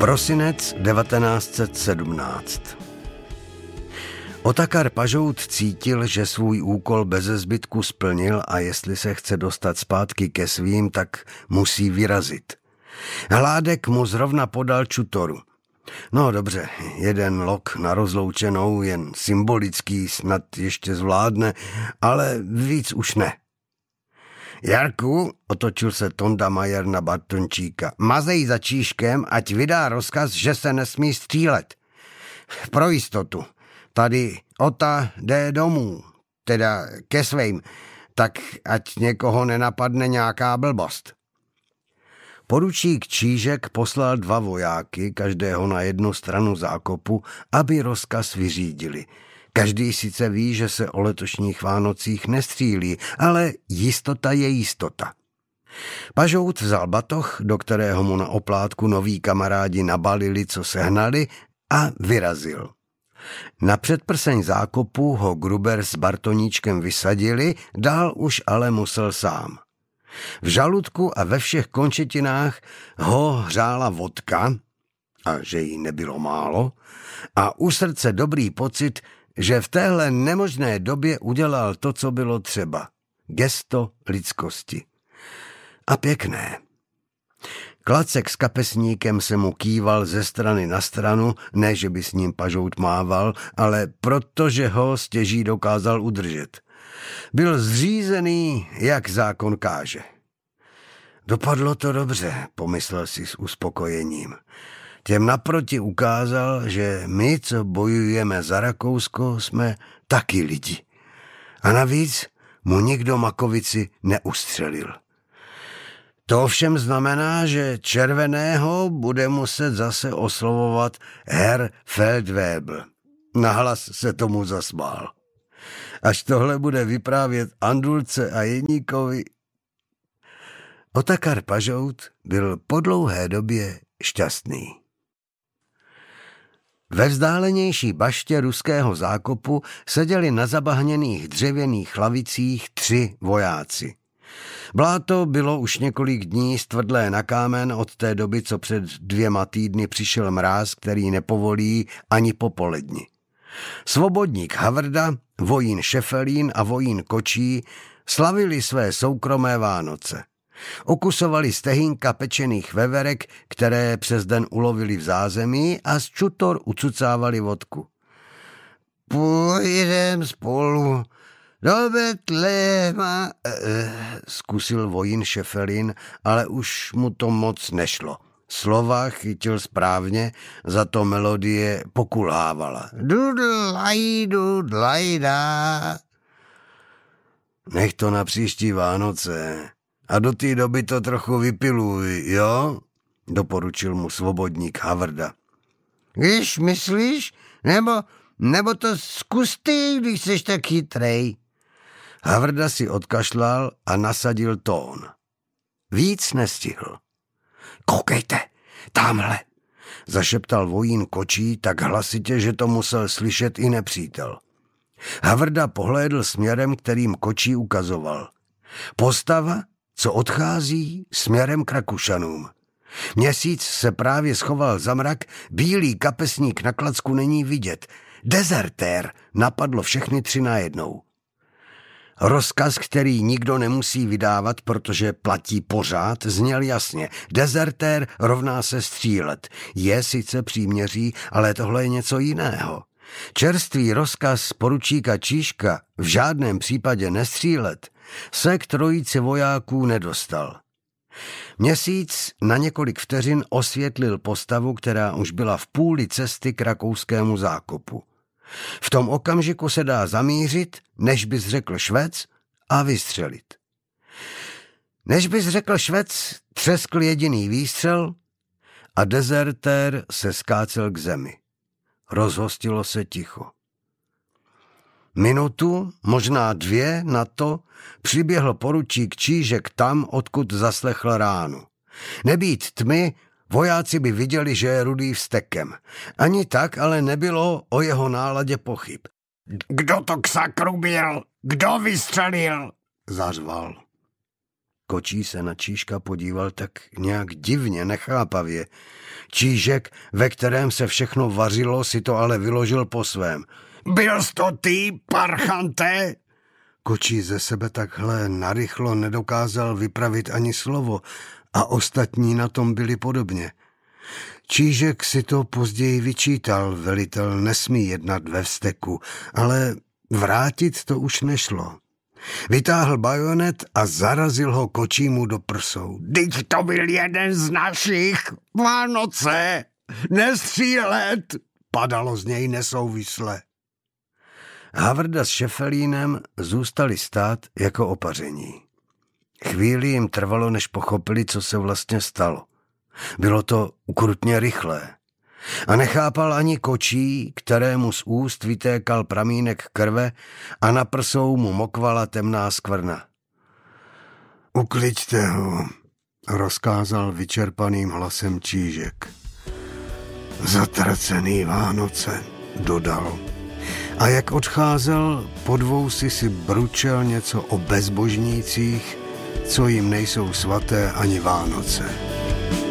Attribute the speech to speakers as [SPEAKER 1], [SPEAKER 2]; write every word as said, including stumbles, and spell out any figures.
[SPEAKER 1] Prosinec devatenáct set sedmnáct. Otakar Pažout cítil, že svůj úkol beze zbytku splnil a jestli se chce dostat zpátky ke svým, tak musí vyrazit. Hládek mu zrovna podal čutoru. No dobře, jeden lok na rozloučenou, jen symbolický, snad ještě zvládne, ale víc už ne. Jarku, otočil se Tonda Majer na Bartončíka, mazej za Číškem, ať vydá rozkaz, že se nesmí střílet. Pro jistotu. Tady Ota jde domů, teda ke svým, tak ať někoho nenapadne nějaká blbost. Poručík Čížek poslal dva vojáky, každého na jednu stranu zákopu, aby rozkaz vyřídili. Každý sice ví, že se o letošních Vánocích nestřílí, ale jistota je jistota. Pažout vzal batoh, do kterého mu na oplátku noví kamarádi nabalili, co sehnali, a vyrazil. Na předprseň zákopu ho Gruber s Bartoníčkem vysadili, dál už ale musel sám. V žaludku a ve všech končetinách ho hřála vodka, a že jí nebylo málo, a u srdce dobrý pocit, že v téhle nemožné době udělal to, co bylo třeba. Gesto lidskosti. A pěkné. Klacek s kapesníkem se mu kýval ze strany na stranu, ne, že by s ním Pažout mával, ale protože ho stěží dokázal udržet. Byl zřízený, jak zákon káže. Dopadlo to dobře, pomyslel si s uspokojením. Těm naproti ukázal, že my, co bojujeme za Rakousko, jsme taky lidi. A navíc mu nikdo makovici neustřelil. To ovšem znamená, že červeného bude muset zase oslovovat Herr Feldwebel. Nahlas se tomu zasmál. Až tohle bude vyprávět Andulce a Jeníkovi. Otakar Pažout byl po dlouhé době šťastný. Ve vzdálenější baště ruského zákopu seděli na zabahněných dřevěných lavicích tři vojáci. Bláto bylo už několik dní stvrdlé na kámen od té doby, co před dvěma týdny přišel mráz, který nepovolí ani popoledni. Svobodník Havrda, vojín Šefelín a vojín Kočí slavili své soukromé Vánoce. Okusovali stehínka pečených veverek, které přes den ulovili v zázemí, a z čutor ucucávali vodku. Půjdem spolu do Betléma, eh, zkusil vojín Šefelín, ale už mu to moc nešlo. Slova chytil správně, za to melodie pokulhávala. Dudlaj, dudlajda. Nech to na příští Vánoce. A do té doby to trochu vypiluj, jo? Doporučil mu svobodník Havrda. Když myslíš, nebo, nebo to zkus ty, když jsi tak chytrej. Havrda si odkašlal a nasadil tón. Víc nestihl. Koukejte, tamhle, zašeptal vojín Kočí tak hlasitě, že to musel slyšet i nepřítel. Havrda pohlédl směrem, kterým Kočí ukazoval. Postava, co odchází směrem k Rakušanům. Měsíc se právě schoval za mrak, bílý kapesník na klacku není vidět. Dezertér napadlo všechny tři najednou. Rozkaz, který nikdo nemusí vydávat, protože platí pořád, zněl jasně. Dezertér rovná se střílet. Je sice příměří, ale tohle je něco jiného. Čerstvý rozkaz poručíka Čížka v žádném případě nestřílet se k trojici vojáků nedostal. Měsíc na několik vteřin osvětlil postavu, která už byla v půli cesty k rakouskému zákopu. V tom okamžiku se dá zamířit, než bys řekl Švec, a vystřelit. Než bys řekl Švec, třeskl jediný výstřel a dezertér se skácel k zemi. Rozhostilo se ticho. Minutu, možná dvě na to, přiběhl poručík Čížek tam, odkud zaslechl ránu. Nebýt tmy, vojáci by viděli, že je rudý vztekem. Ani tak ale nebylo o jeho náladě pochyb. Kdo to k sakru byl? Kdo vystřelil? Zařval. Kočí se na Čížka podíval tak nějak divně, nechápavě. Čížek, ve kterém se všechno vařilo, si to ale vyložil po svém. Byl jsi to ty, parchante? Kočí ze sebe takhle narychlo nedokázal vypravit ani slovo a ostatní na tom byli podobně. Čížek si to později vyčítal, velitel nesmí jednat ve vzteku, ale vrátit to už nešlo. Vytáhl bajonet a zarazil ho Kočímu do prsou. Vždyť to byl jeden z našich, Vánoce, nestřílet, padalo z něj nesouvisle. Havrda s Šefelínem zůstali stát jako opaření. Chvíli jim trvalo, než pochopili, co se vlastně stalo. Bylo to ukrutně rychlé. A nechápal ani Kočí, kterému z úst vytékal pramínek krve a na prsou mu mokvala temná skvrna. Ukliďte ho, rozkázal vyčerpaným hlasem Čížek. Zatracený Vánoce, dodal. A jak odcházel, po dvou si si bručel něco o bezbožnících, co jim nejsou svaté ani Vánoce.